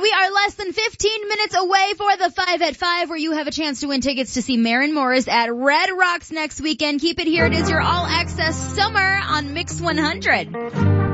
we are less than 15 minutes away for the 5 at 5, where you have a chance to win tickets to see Maren Morris at Red Rocks next weekend. Keep it here. It is your all-access summer on Mix 100.